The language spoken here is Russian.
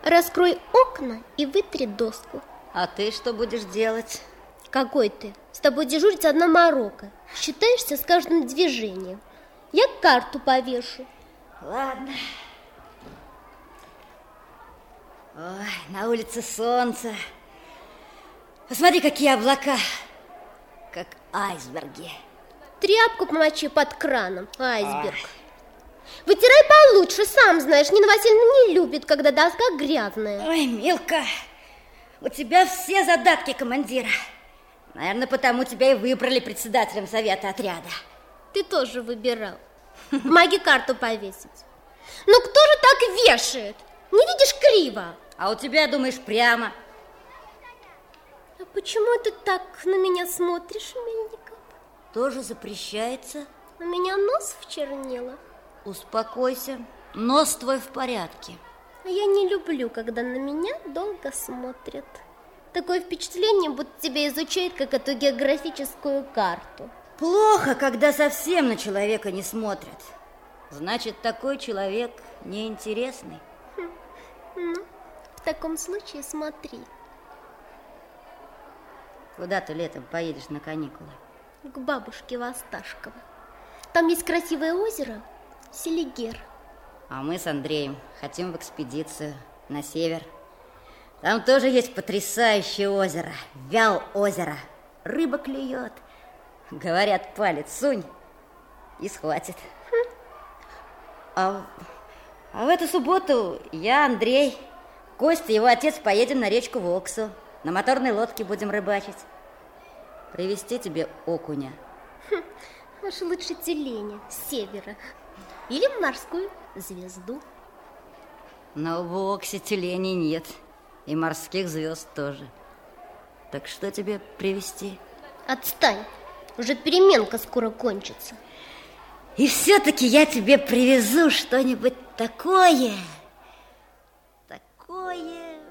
Раскрой окна и вытри доску. А ты что будешь делать? Какой ты? С тобой дежурит одна морока. Считаешься с каждым движением. Я карту повешу. Ладно. Ой, на улице солнце. Посмотри, какие облака. Как айсберги. Тряпку помочи под краном, айсберг. Вытирай получше, сам знаешь, Нина Васильевна не любит, когда доска грязная. Ой, Милка, у тебя все задатки командира. Наверное, потому тебя и выбрали председателем совета отряда. Ты тоже выбирал. Помоги карту повесить. Ну кто же так вешает? Не видишь, криво? А у тебя, думаешь, прямо. А почему ты так на меня смотришь, Мельников? Тоже запрещается. У меня нос в чернила. Успокойся, нос твой в порядке. А я не люблю, когда на меня долго смотрят. Такое впечатление, будто тебя изучают, как эту географическую карту. Плохо, когда совсем на человека не смотрят. Значит, такой человек неинтересный. Ну, в таком случае смотри. Куда ты летом поедешь на каникулы? К бабушке в Осташково. Там есть красивое озеро Селигер. А мы с Андреем хотим в экспедицию на север. Там тоже есть потрясающее озеро. Вял-озеро. Рыба клюет. Говорят, палец сунь и схватит. А в эту субботу я, Андрей, Костя, его отец, поедем на речку Воксу. На моторной лодке будем рыбачить. Привезти тебе окуня. Уж лучше тюленя с севера. Или морскую звезду. Но в Воксе тюленей нет. И морских звезд тоже. Так что тебе привезти? Отстань. Уже переменка скоро кончится. И все-таки я тебе привезу что-нибудь такое,